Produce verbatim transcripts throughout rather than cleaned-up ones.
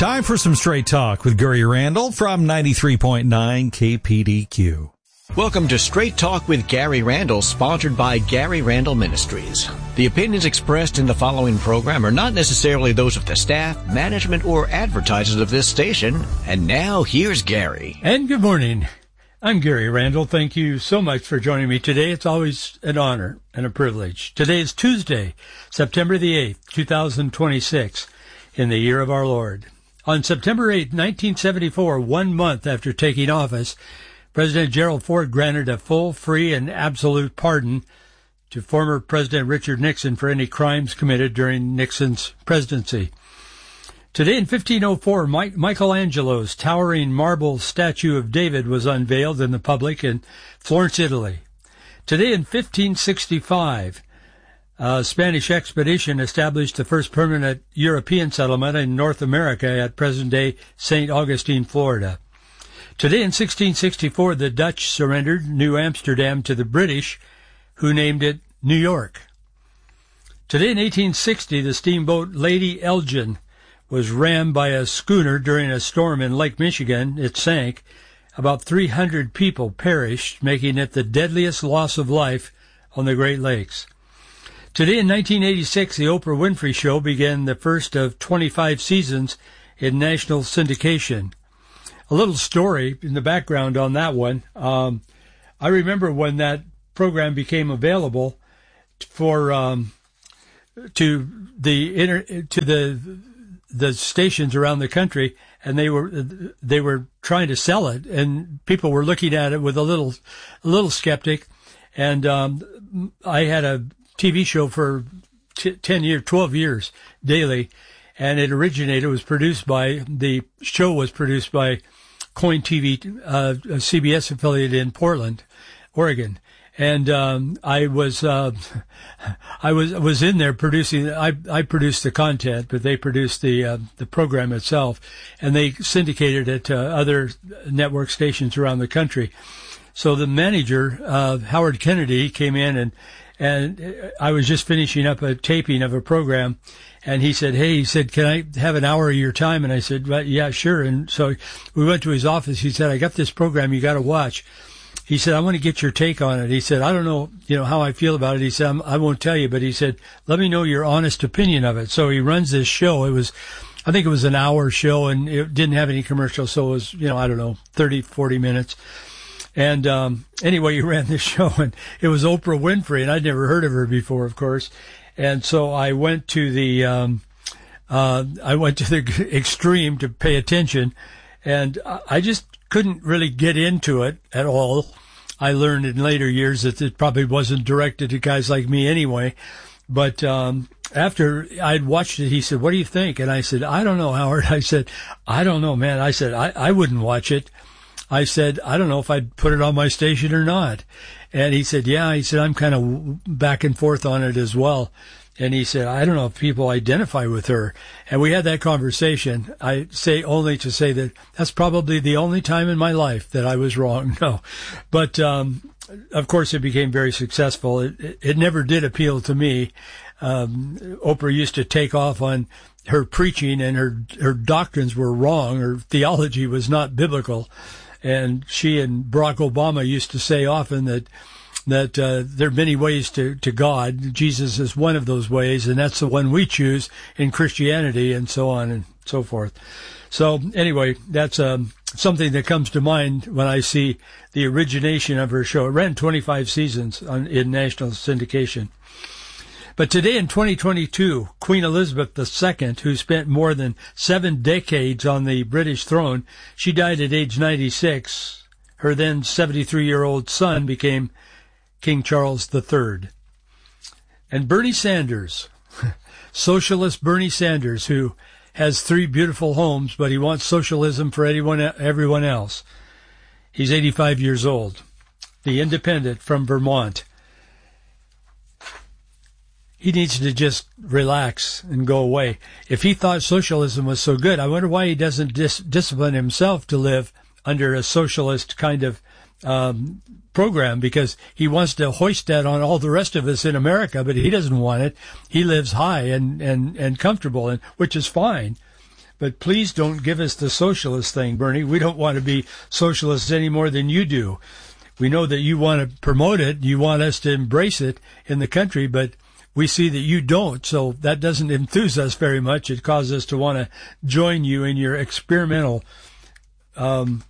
Time for some Straight Talk with Gary Randall from ninety-three point nine K P D Q. Welcome to Straight Talk with Gary Randall, sponsored by Gary Randall Ministries. The opinions expressed in the following program are not necessarily those of the staff, management, or advertisers of this station. And now, here's Gary. And good morning. I'm Gary Randall. Thank you so much for joining me today. It's always an honor and a privilege. Today is Tuesday, September the eighth, two thousand twenty-six, in the year of our Lord. On September eighth, nineteen seventy-four, one month after taking office, President Gerald Ford granted a full, free, and absolute pardon to former President Richard Nixon for any crimes committed during Nixon's presidency. Today in fifteen oh four, Mike, Michelangelo's towering marble statue of David was unveiled in the public in Florence, Italy. Today in fifteen sixty-five, a Spanish expedition established the first permanent European settlement in North America at present-day Saint Augustine, Florida. Today in sixteen sixty-four, the Dutch surrendered New Amsterdam to the British, who named it New York. Today in eighteen sixty, the steamboat Lady Elgin was rammed by a schooner during a storm in Lake Michigan. It sank. About three hundred people perished, making it the deadliest loss of life on the Great Lakes. Today in nineteen eighty-six, the Oprah Winfrey Show began the first of twenty-five seasons in national syndication. A little story in the background on that one. Um, I remember when that program became available for um, to the inter, to the the stations around the country, and they were they were trying to sell it, and people were looking at it with a little a little skeptic. And um, I had a T V show for t- ten years, twelve years daily, and it originated, was produced by, the show was produced by Coin T V, uh, a C B S affiliate in Portland, Oregon. And, um, I was, uh, I was, was in there producing, I, I produced the content, but they produced the, uh, the program itself, and they syndicated it to other network stations around the country. So the manager, uh, Howard Kennedy, came in, and, and I was just finishing up a taping of a program, and he said, hey, he said, can I have an hour of your time? And I said, well, yeah, sure. And so we went to his office. He said, I got this program you got to watch. He said, I want to get your take on it. He said, I don't know, you know, how I feel about it. He said, I'm, I won't tell you, but he said, let me know your honest opinion of it. So he runs this show. It was, I think it was an hour show, and it didn't have any commercials. So it was, you know, I don't know, thirty, forty minutes. And um anyway, he ran this show, and it was Oprah Winfrey, and I'd never heard of her before, of course. And so I went to the um uh I went to the extreme to pay attention, and I just couldn't really get into it at all. I learned in later years that it probably wasn't directed to guys like me anyway. But um after I'd watched it, he said, what do you think? And I said, I don't know, Howard. I said, I don't know, man. I said, I, I wouldn't watch it. I said, I don't know if I'd put it on my station or not. And he said, yeah, he said, I'm kind of back and forth on it as well. And he said, I don't know if people identify with her. And we had that conversation. I say only to say that that's probably the only time in my life that I was wrong. No. But, um, of course, it became very successful. It, it, it never did appeal to me. Um, Oprah used to take off on her preaching, and her, her doctrines were wrong. Her theology was not biblical. And she and Barack Obama used to say often that that uh, there are many ways to, to God. Jesus is one of those ways, and that's the one we choose in Christianity, and so on and so forth. So anyway, that's um, something that comes to mind when I see the origination of her show. It ran twenty-five seasons on, in national syndication. But today in twenty twenty-two, Queen Elizabeth the Second, who spent more than seven decades on the British throne, she died at age ninety-six. Her then seventy-three-year-old son became King Charles the Third. And Bernie Sanders, socialist Bernie Sanders, who has three beautiful homes, but he wants socialism for anyone, everyone else. He's eighty-five years old. The independent from Vermont. He needs to just relax and go away. If he thought socialism was so good, I wonder why he doesn't dis- discipline himself to live under a socialist kind of um, program, because he wants to hoist that on all the rest of us in America, but he doesn't want it. He lives high and, and, and comfortable, and which is fine. But please don't give us the socialist thing, Bernie. We don't want to be socialists any more than you do. We know that you want to promote it. You want us to embrace it in the country, but we see that you don't. So that doesn't enthuse us very much. It causes us to want to join you in your experimental um,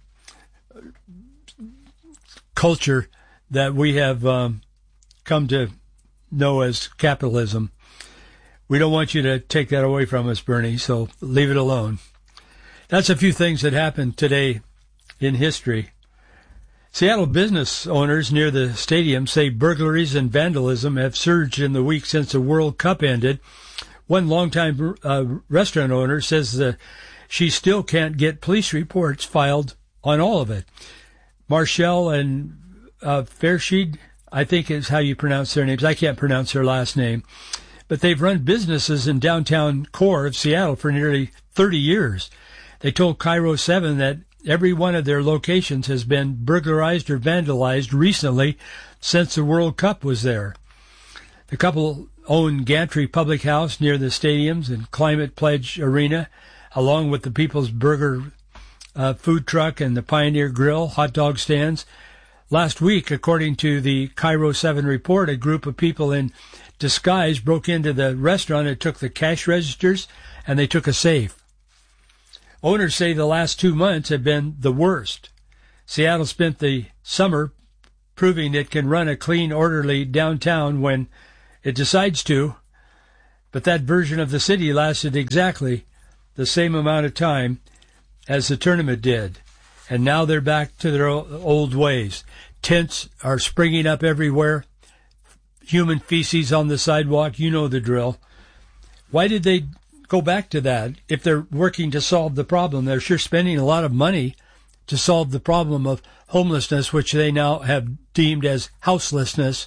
culture that we have um, come to know as capitalism. We don't want you to take that away from us, Bernie, so leave it alone. That's a few things that happened today in history. Seattle business owners near the stadium say burglaries and vandalism have surged in the week since the World Cup ended. One longtime uh, restaurant owner says that she still can't get police reports filed on all of it. Marshall and uh, Fairshid, I think is how you pronounce their names. I can't pronounce their last name. But they've run businesses in downtown core of Seattle for nearly thirty years. They told Cairo seven that every one of their locations has been burglarized or vandalized recently since the World Cup was there. The couple own Gantry Public House near the stadiums and Climate Pledge Arena, along with the People's Burger uh, food truck and the Pioneer Grill hot dog stands. Last week, according to the Cairo seven report, a group of people in disguise broke into the restaurant and took the cash registers, and they took a safe. Owners say the last two months have been the worst. Seattle spent the summer proving it can run a clean, orderly downtown when it decides to, but that version of the city lasted exactly the same amount of time as the tournament did, and now they're back to their old ways. Tents are springing up everywhere. Human feces on the sidewalk, you know the drill. Why did they go back to that if they're working to solve the problem? They're sure spending a lot of money to solve the problem of homelessness, which they now have deemed as houselessness.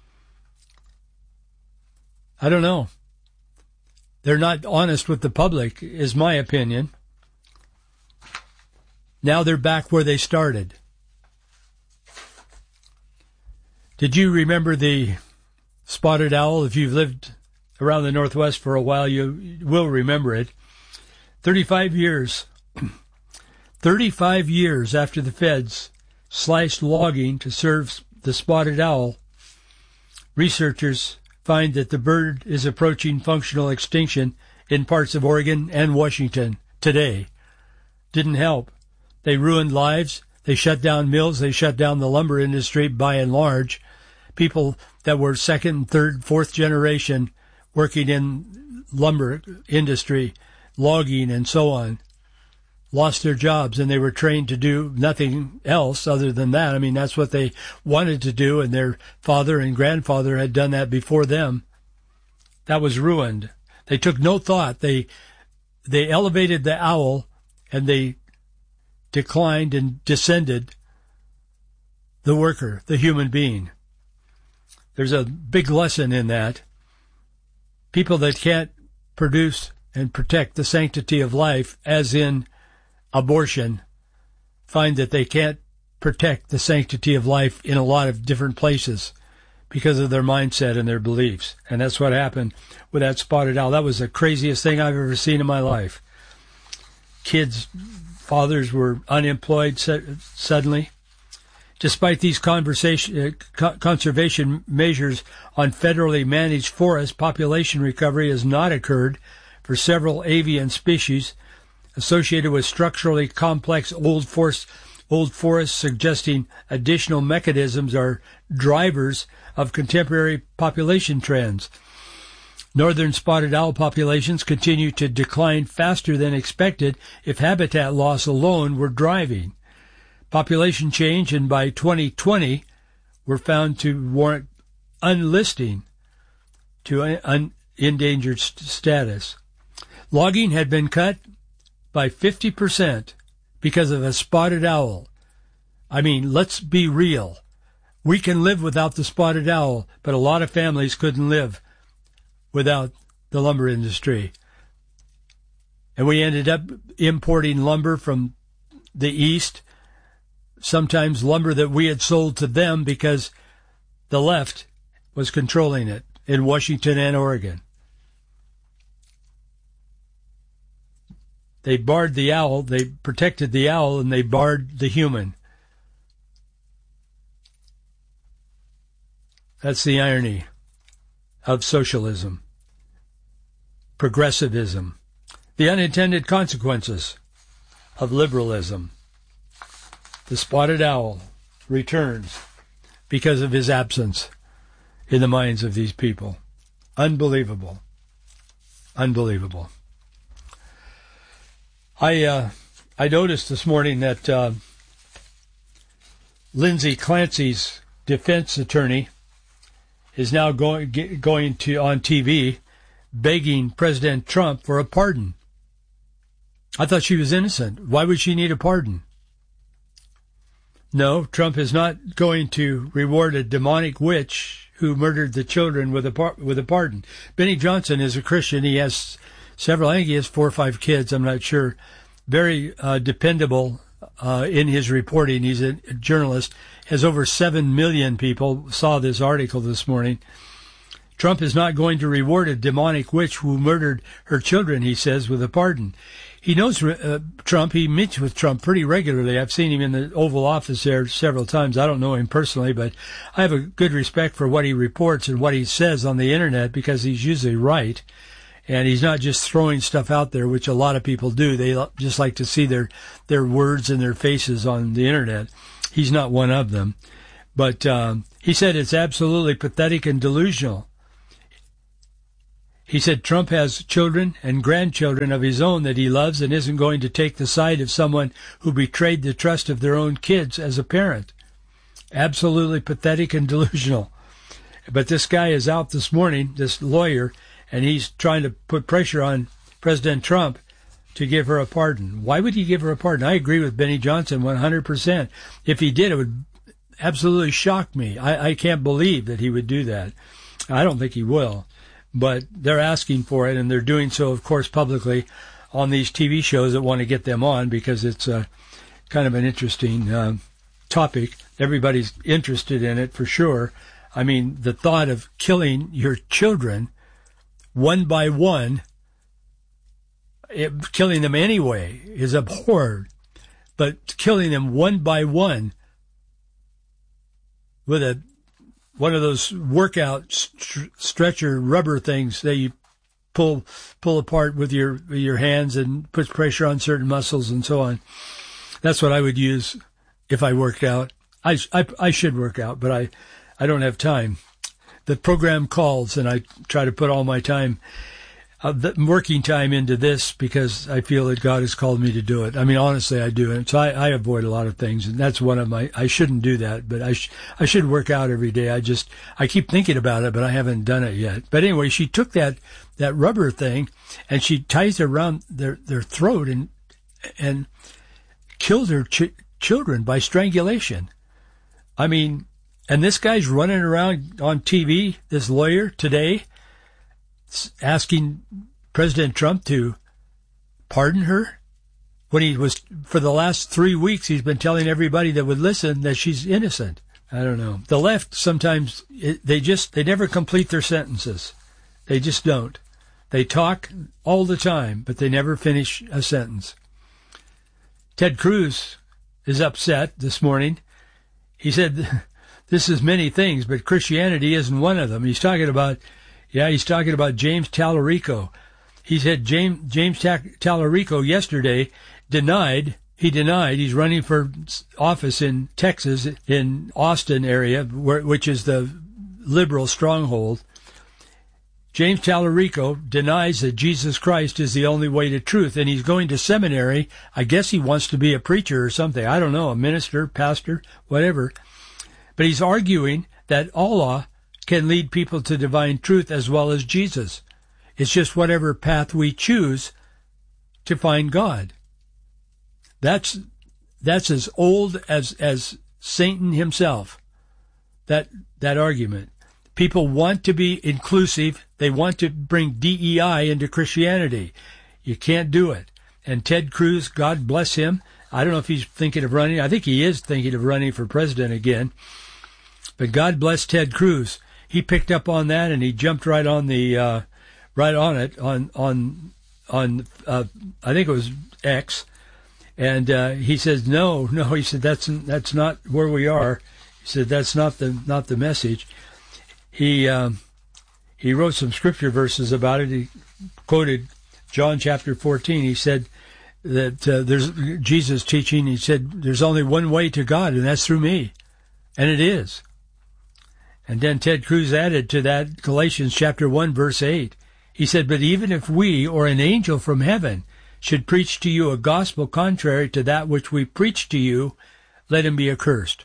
I don't know. They're not honest with the public, is my opinion. Now they're back where they started. Did you remember the spotted owl? If you've lived around the Northwest for a while, you will remember it. thirty-five years. thirty-five years after the feds sliced logging to serve the spotted owl, researchers find that the bird is approaching functional extinction in parts of Oregon and Washington today. Didn't help. They ruined lives. They shut down mills. They shut down the lumber industry by and large. People that were second, third, fourth generation working in lumber industry, logging and so on, lost their jobs, and they were trained to do nothing else other than that. I mean, that's what they wanted to do, and their father and grandfather had done that before them. That was ruined. They took no thought. They they elevated the owl, and they declined and descended the worker, the human being. There's a big lesson in that. People that can't produce and protect the sanctity of life, as in abortion, find that they can't protect the sanctity of life in a lot of different places because of their mindset and their beliefs. And that's what happened with that spotted owl. That was the craziest thing I've ever seen in my life. Kids, fathers were unemployed suddenly. Despite these conversation, uh, conservation measures on federally managed forests, population recovery has not occurred for several avian species associated with structurally complex old forest, old forests, suggesting additional mechanisms are drivers of contemporary population trends. Northern spotted owl populations continue to decline faster than expected if habitat loss alone were driving. Population change, and by twenty twenty, were found to warrant unlisting to un- endangered st- status. Logging had been cut by fifty percent because of a spotted owl. I mean, let's be real. We can live without the spotted owl, but a lot of families couldn't live without the lumber industry. And we ended up importing lumber from the east, sometimes lumber that we had sold to them because the left was controlling it in Washington and Oregon. They barred the owl, they protected the owl, and they barred the human. That's the irony of socialism, progressivism, the unintended consequences of liberalism. The spotted owl returns because of his absence in the minds of these people. Unbelievable. Unbelievable. I uh, I noticed this morning that uh, Lindsay Clancy's defense attorney is now going going to on T V begging President Trump for a pardon. I thought she was innocent. Why would she need a pardon? No, Trump is not going to reward a demonic witch who murdered the children with a par- with a pardon. Benny Johnson is a Christian. He has several. I think he has four or five kids. I'm not sure. Very uh, dependable uh, in his reporting. He's a journalist. Has over seven million people saw this article this morning. Trump is not going to reward a demonic witch who murdered her children, he says, with a pardon. He knows uh, Trump. He meets with Trump pretty regularly. I've seen him in the Oval Office there several times. I don't know him personally, but I have a good respect for what he reports and what he says on the Internet because he's usually right. And he's not just throwing stuff out there, which a lot of people do. They just like to see their, their words and their faces on the Internet. He's not one of them. But um, he said it's absolutely pathetic and delusional. He said Trump has children and grandchildren of his own that he loves and isn't going to take the side of someone who betrayed the trust of their own kids as a parent. Absolutely pathetic and delusional. But this guy is out this morning, this lawyer, and he's trying to put pressure on President Trump to give her a pardon. Why would he give her a pardon? I agree with Benny Johnson one hundred percent. If he did, it would absolutely shock me. I, I can't believe that he would do that. I don't think he will. But they're asking for it, and they're doing so, of course, publicly on these T V shows that want to get them on because it's a, kind of an interesting uh, topic. Everybody's interested in it for sure. I mean, the thought of killing your children one by one, it, killing them anyway, is abhorred. But killing them one by one with a one of those workout st- stretcher rubber things that you pull pull apart with your with your hands and puts pressure on certain muscles and so on. That's what I would use if I worked out. I, I, I should work out, but I, I don't have time. The program calls, and I try to put all my time, uh, the working time into this because I feel that God has called me to do it. I mean, honestly, I do. And so I, I avoid a lot of things, and that's one of my, I shouldn't do that, but I, sh- I should work out every day. I just, I keep thinking about it, but I haven't done it yet. But anyway, she took that, that rubber thing and she ties it around their, their throat and, and killed her ch- children by strangulation. I mean, and this guy's running around on T V, this lawyer today, asking President Trump to pardon her when he was, for the last three weeks, he's been telling everybody that would listen that she's innocent. I don't know. The left sometimes, it, they just, they never complete their sentences. They just don't. They talk all the time, but they never finish a sentence. Ted Cruz is upset this morning. He said, this is many things, but Christianity isn't one of them. He's talking about, yeah, he's talking about James Tallarico. He said James, James Tallarico yesterday denied, he denied, he's running for office in Texas, in Austin area, where, which is the liberal stronghold. James Tallarico denies that Jesus Christ is the only way to truth, and he's going to seminary. I guess he wants to be a preacher or something. I don't know, a minister, pastor, whatever. But he's arguing that Allah can lead people to divine truth as well as Jesus. It's just whatever path we choose to find God. That's that's as old as as Satan himself. That that argument. People want to be inclusive. They want to bring D E I into Christianity. You can't do it. And Ted Cruz, God bless him. I don't know if he's thinking of running. I think he is thinking of running for president again. But God bless Ted Cruz. He picked up on that and he jumped right on the uh, right on it on on on uh, I think it was X, and uh, he says, no, no, he said, that's that's not where we are. He said, that's not the not the message. He um, he wrote some scripture verses about it. He quoted John chapter fourteen. He said that uh, there's Jesus teaching. He said, there's only one way to God, and that's through me, and it is. And then Ted Cruz added to that Galatians chapter one, verse eight. He said, but even if we or an angel from heaven should preach to you a gospel contrary to that which we preach to you, let him be accursed.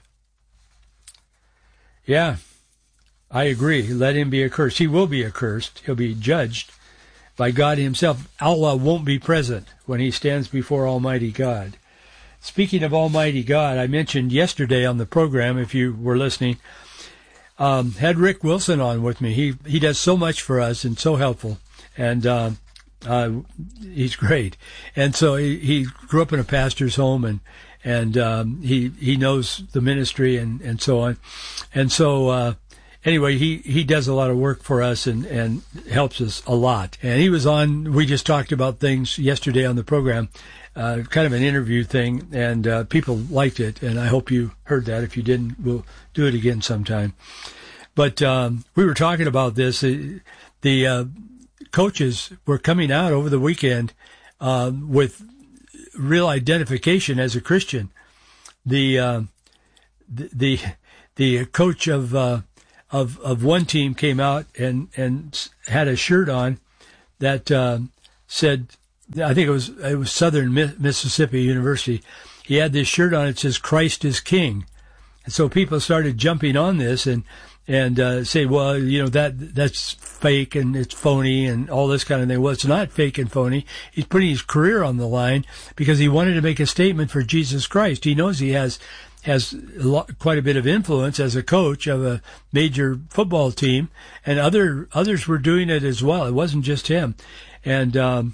Yeah, I agree. Let him be accursed. He will be accursed. He'll be judged by God himself. Allah won't be present when he stands before Almighty God. Speaking of Almighty God, I mentioned yesterday on the program, if you were listening, um, had Rick Wilson on with me. He he does so much for us and so helpful, and uh, uh, he's great. And so he, he grew up in a pastor's home, and and um, he he knows the ministry and, and so on. And so uh, anyway, he, he does a lot of work for us and, and helps us a lot. And he was on. We just talked about things yesterday on the program. Uh, kind of an interview thing, and uh, people liked it, and I hope you heard that. If you didn't, we'll do it again sometime. But um, we were talking about this. The, the uh, coaches were coming out over the weekend uh, with real identification as a Christian. The uh, the, the the coach of uh, of of one team came out and and had a shirt on that uh, said, I think it was it was Southern Mississippi University. He had this shirt on. It says "Christ is King," and so people started jumping on this and and uh, say, well, you know, that that's fake and it's phony and all this kind of thing. Well, it's not fake and phony. He's putting his career on the line because he wanted to make a statement for Jesus Christ. He knows he has has a lot, quite a bit of influence as a coach of a major football team, and other others were doing it as well. It wasn't just him, and. Um,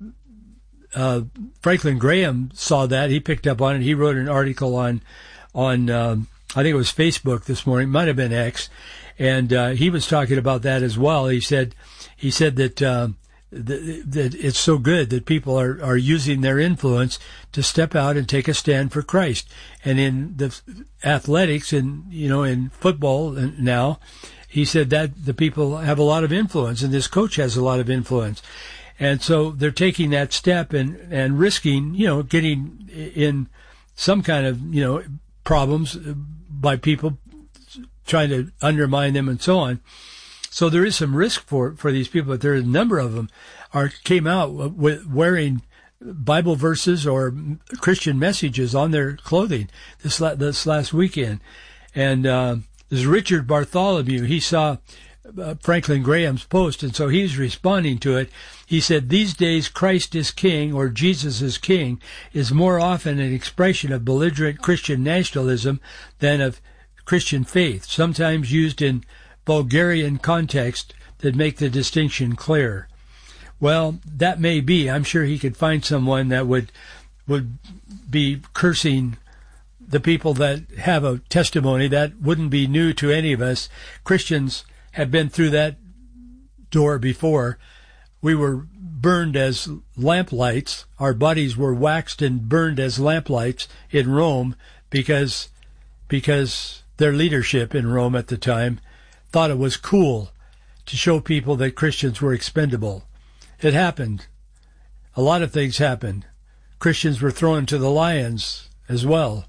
Uh, Franklin Graham saw that. He picked up on it. He wrote an article on, on um, I think it was Facebook this morning. Might have been X, and uh, he was talking about that as well. He said, he said that uh, th- that it's so good that people are, are using their influence to step out and take a stand for Christ. And in the athletics, and you know, in football now, he said that the people have a lot of influence, and this coach has a lot of influence. And so they're taking that step and, and risking, you know, getting in some kind of, you know, problems by people trying to undermine them and so on. So there is some risk for, for these people, but there are a number of them are came out with wearing Bible verses or Christian messages on their clothing this this last weekend. And uh, there's Richard Bartholomew. He saw Uh, Franklin Graham's post, and so he's responding to it. He said, these days Christ is King, or Jesus is King, is more often an expression of belligerent Christian nationalism than of Christian faith, sometimes used in Bulgarian context that make the distinction clear. Well, that may be. I'm sure he could find someone that would would be cursing the people that have a testimony. That wouldn't be new to any of us. Christians have been through that door before. We were burned as lamplights. Our bodies were waxed and burned as lamplights in Rome because because their leadership in Rome at the time thought it was cool to show people that Christians were expendable. It happened. A lot of things happened. Christians were thrown to the lions as well.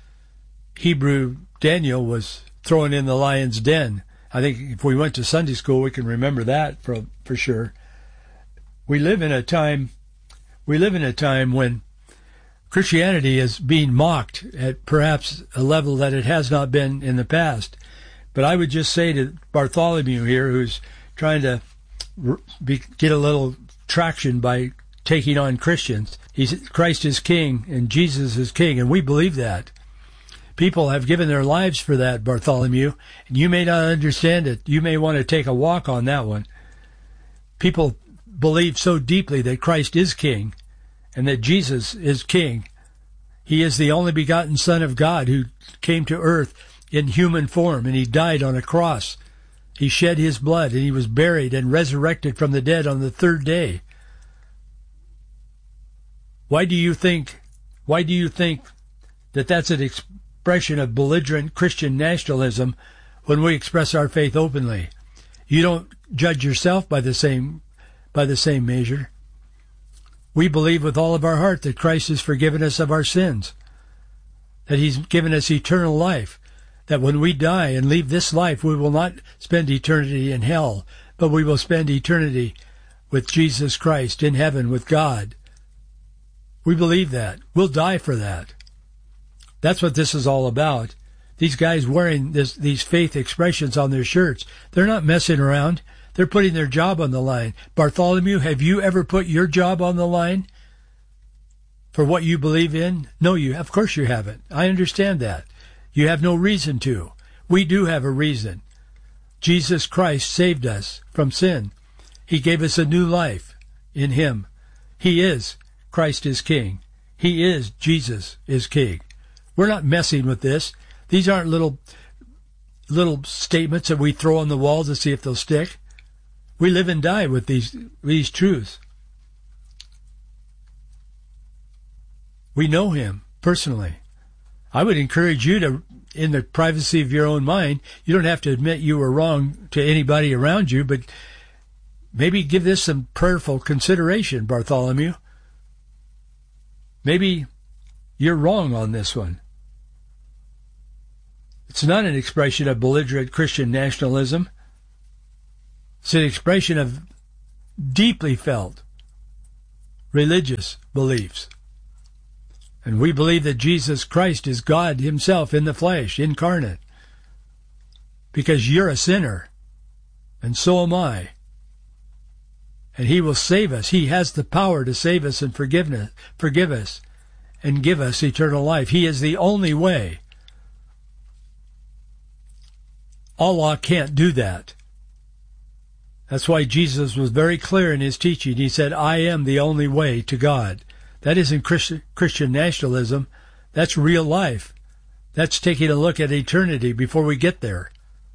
Hebrew Daniel was thrown in the lion's den. I think if we went to Sunday school, we can remember that for for sure. We live in a time, we live in a time when Christianity is being mocked at perhaps a level that it has not been in the past. But I would just say to Bartholomew here, who's trying to be, get a little traction by taking on Christians, he's, Christ is King and Jesus is King, and we believe that. People have given their lives for that, Bartholomew, and you may not understand it. You may want to take a walk on that one. People believe so deeply that Christ is King and that Jesus is King. He is the only begotten Son of God who came to earth in human form, and he died on a cross. He shed his blood, and he was buried and resurrected from the dead on the third day. Why do you think, why do you think that that's an expression of belligerent Christian nationalism when we express our faith openly? You don't judge yourself by the same, by the same measure. We believe with all of our heart that Christ has forgiven us of our sins, that he's given us eternal life, that when we die and leave this life, we will not spend eternity in hell, but we will spend eternity with Jesus Christ in heaven with God. We believe that. We'll die for that. That's what this is all about. These guys wearing this, these faith expressions on their shirts, they're not messing around. They're putting their job on the line. Bartholomew, have you ever put your job on the line for what you believe in? No, you, of course you haven't. I understand that. You have no reason to. We do have a reason. Jesus Christ saved us from sin. He gave us a new life in him. He is Christ is King. He is Jesus is King. We're not messing with this. These aren't little little statements that we throw on the wall to see if they'll stick. We live and die with these these truths. We know him personally. I would encourage you to, in the privacy of your own mind, you don't have to admit you were wrong to anybody around you, but maybe give this some prayerful consideration, Bartholomew. Maybe you're wrong on this one. It's not an expression of belligerent Christian nationalism. It's an expression of deeply felt religious beliefs. And we believe that Jesus Christ is God himself in the flesh, incarnate. Because you're a sinner, and so am I. And he will save us. He has the power to save us and forgiveness, forgive us and give us eternal life. He is the only way. Allah can't do that. That's why Jesus was very clear in his teaching. He said, I am the only way to God. That isn't Christian, Christian nationalism. That's real life. That's taking a look at eternity before we get there.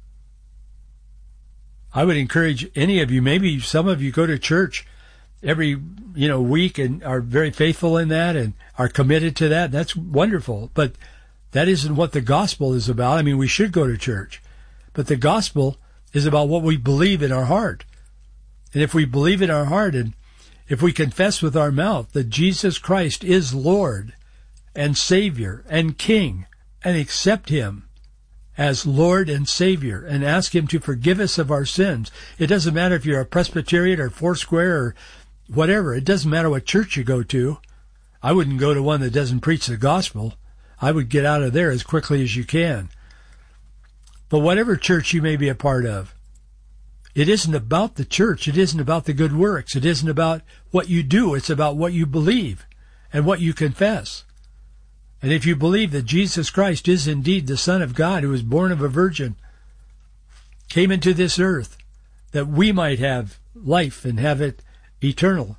I would encourage any of you, maybe some of you go to church every, you know, week and are very faithful in that and are committed to that. That's wonderful. But that isn't what the gospel is about. I mean, we should go to church. But the gospel is about what we believe in our heart. And if we believe in our heart and if we confess with our mouth that Jesus Christ is Lord and Savior and King and accept him as Lord and Savior and ask him to forgive us of our sins. It doesn't matter if you're a Presbyterian or Foursquare or whatever. It doesn't matter what church you go to. I wouldn't go to one that doesn't preach the gospel. I would get out of there as quickly as you can. But whatever church you may be a part of, it isn't about the church. It isn't about the good works. It isn't about what you do. It's about what you believe and what you confess. And if you believe that Jesus Christ is indeed the Son of God who was born of a virgin, came into this earth that we might have life and have it eternal,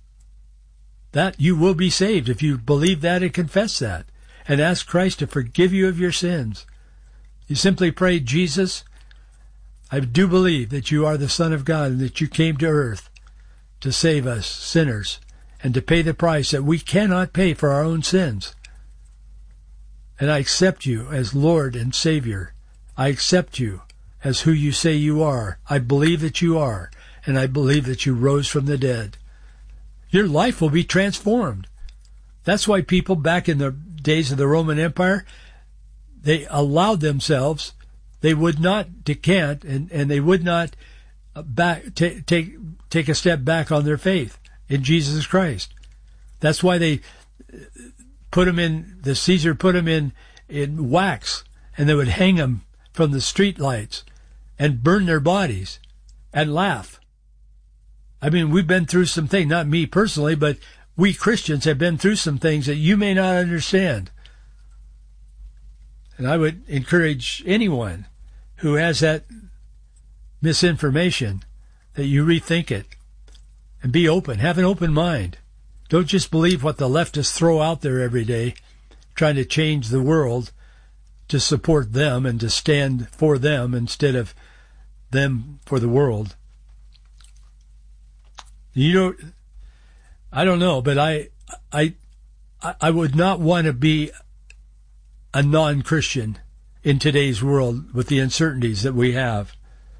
that you will be saved if you believe that and confess that and ask Christ to forgive you of your sins. You simply pray, Jesus, I do believe that you are the Son of God and that you came to earth to save us sinners and to pay the price that we cannot pay for our own sins. And I accept you as Lord and Savior. I accept you as who you say you are. I believe that you are, and I believe that you rose from the dead. Your life will be transformed. That's why people back in the days of the Roman Empire, they allowed themselves, they would not decant, and, and they would not back t- take take a step back on their faith in Jesus Christ. That's why they put them in, the Caesar put them in, in wax, and they would hang them from the street lights and burn their bodies and laugh. I mean, we've been through some things, not me personally, but we Christians have been through some things that you may not understand. And I would encourage anyone who has that misinformation that you rethink it and be open. Have an open mind. Don't just believe what the leftists throw out there every day, trying to change the world to support them and to stand for them instead of them for the world. You know, I don't know, but I, I, I, I would not want to be a non-Christian in today's world with the uncertainties that we have.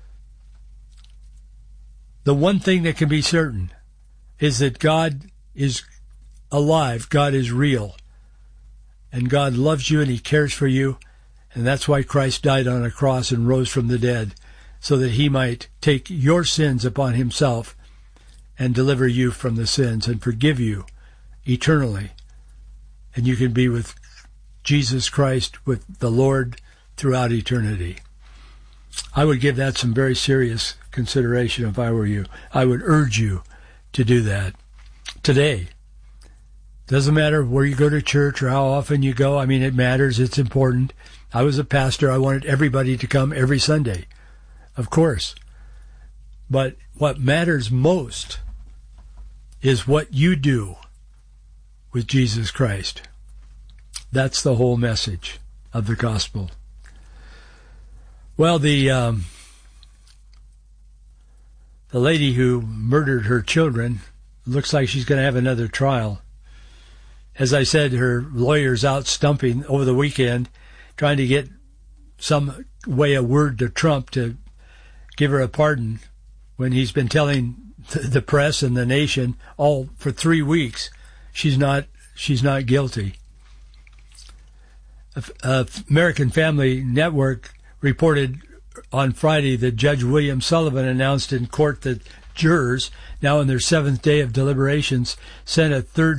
The one thing that can be certain is that God is alive, God is real, and God loves you and He cares for you, and that's why Christ died on a cross and rose from the dead, so that He might take your sins upon Himself and deliver you from the sins and forgive you eternally. And you can be with Jesus Christ, with the Lord, throughout eternity. I would give that some very serious consideration if I were you. I would urge you to do that today. Doesn't matter where you go to church or how often you go. I mean, it matters. It's important. I was a pastor. I wanted everybody to come every Sunday, of course. But what matters most is what you do with Jesus Christ. That's the whole message of the gospel. Well, the um, the lady who murdered her children looks like she's going to have another trial. As I said, her lawyer's out stumping over the weekend, trying to get some way a word to Trump to give her a pardon when he's been telling the press and the nation all for three weeks she's not she's not guilty. Uh, American Family Network reported on Friday that Judge William Sullivan announced in court that jurors, now in their seventh day of deliberations, sent a third